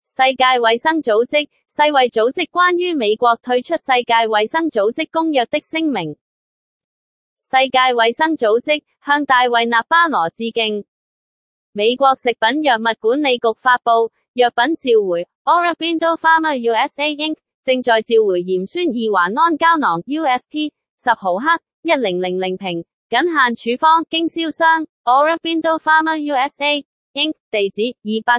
世界衛生組織，世衛組織關於美國退出世界衛生組織公約的聲明。世界衛生組織向大衛納巴羅致敬。美國食品藥物管理局發布，藥品召回 Aurobindo Pharma USA Inc. 正在召回鹽酸二環胺膠囊 USP 10毫克1000瓶，僅限處方，經銷商 Aurobindo Pharma USA Inc. 地址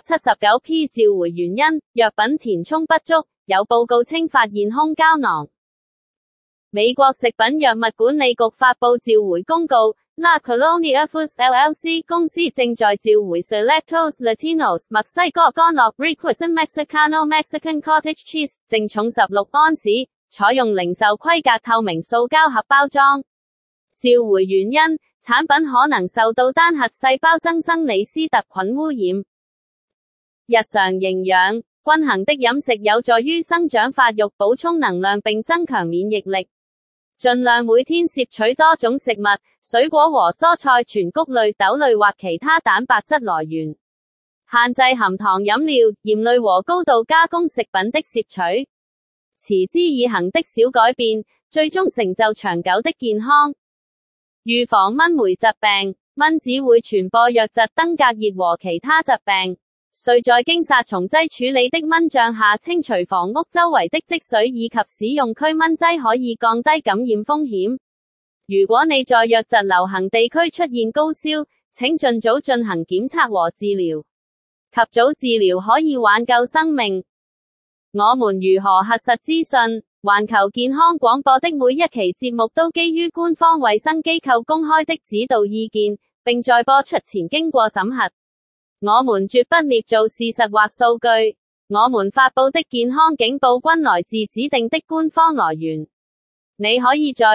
279P 召回原因，藥品填充不足，有報告稱發現空膠囊。美國食品藥物管理局發布召回公告， La Colonia Foods LLC 公司正在召回 Selectos Latinos 墨西哥乾酪 Requesón Mexicano Mexican Cottage Cheese， 淨重16安士，採用零售規格透明塑膠盒包裝。召回原因，產品可能受到單核細胞增生李斯特菌污染。日常營養，均衡的飲食有助於生長發育、補充能量並增強免疫力。盡量每天攝取多種食物、水果和蔬菜、全穀類、豆類或其他蛋白質來源。限制含糖飲料、鹽類和高度加工食品的攝取。持之以恆的小改變，最終成就長久的健康。預防蚊媒疾病，蚊子會傳播瘧疾、登革熱和其他疾病。需在經殺蟲劑處理的蚊帳下清除房屋周圍的積水，以及使用驅蚊劑可以降低感染風險。如果你在瘧疾流行地區出現高燒，請盡早進行檢測和治療。及早治療可以挽救生命。我們如何核實資訊？環球健康廣播的每一期節目都基於官方衛生機構公開的指導意見，並在播出前經過審核。我們絕不捏造事實或數據，我們發佈的健康警報均來自指定的官方來源。你可以在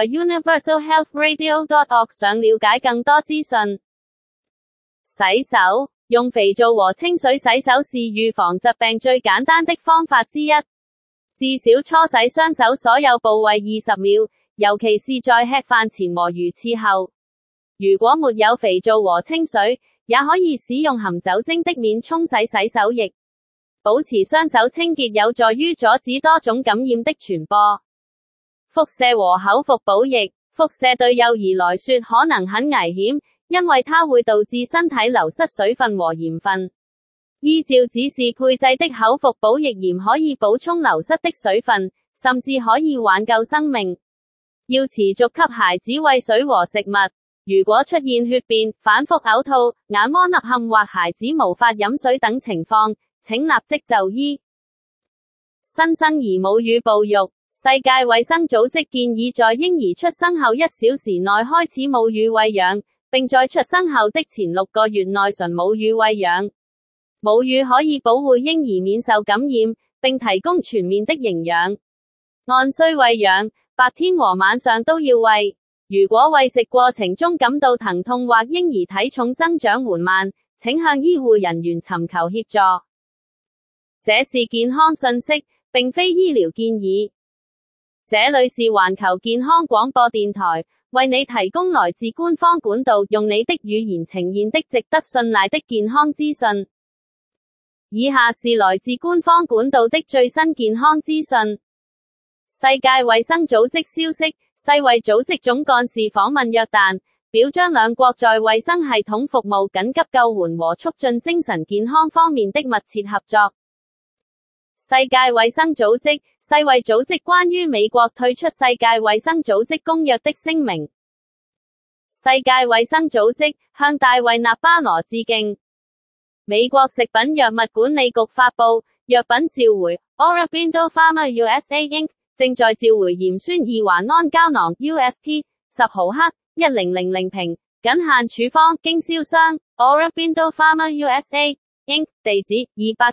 universalhealthradio.org 上了解更多資訊。洗手，用肥皂和清水洗手是預防疾病最簡單的方法之一。至少搓洗雙手所有部位20秒，尤其是在吃飯前和如廁後。如果沒有肥皂和清水，也可以使用含酒精的免沖洗洗手液。保持雙手清潔有助於阻止多種感染的傳播。輻射和口服補液，輻射對幼兒來說可能很危險，因為它會導致身體流失水分和鹽分。依照指示配製的口服補液鹽可以補充流失的水分，甚至可以挽救生命。要持續給孩子餵水和食物。如果出現血便、反覆嘔吐、眼窩凹陷或孩子無法飲水等情況，請立即就醫。新生兒母乳哺育，世界衛生組織建議在嬰兒出生後1小時內開始母乳餵養，並在出生後的前6個月內純母乳餵養。母乳可以保護嬰兒免受感染，並提供全面的營養。按需餵養，白天和晚上都要餵。如果餵食過程中感到疼痛或嬰兒體重增長緩慢，請向醫護人員尋求協助。這是健康信息，並非醫療建議。這裏是環球健康廣播電台，為你提供來自官方管道，用你的語言呈現的值得信賴的健康資訊。以下是來自官方管道的最新健康資訊。世界衛生組織消息，世衛組織總幹事訪問約旦，表彰兩國在衛生系統服務、緊急救援和促進精神健康方面的密切合作。世界衛生組織，世衛組織關於美國退出世界衛生組織公約的聲明。世界衛生組織向大衛納巴羅致敬。美國食品藥物管理局發布，藥品召回 Aurobindo Pharma USA Inc. 正在召回鹽酸二環胺膠囊 USP 10毫克1000瓶，僅限處方，經銷商 Aurobindo Pharma USA Inc. 地址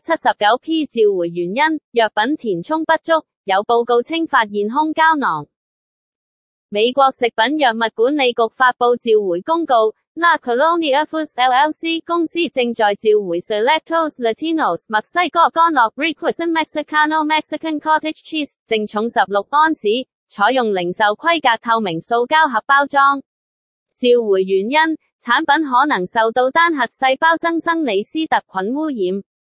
279P 召回原因，藥品填充不足，有報告稱發現空膠囊。美國食品藥物管理局發布召回公告， La Colonia Foods LLC 公司正在召回 Selectos Latinos 墨西哥乾酪 Requesón Mexicano Mexican Cottage Cheese， 淨重16安士，採用零售規格透明塑膠盒包裝。召回原因，產品可能受到單核細胞增生李斯特菌污染。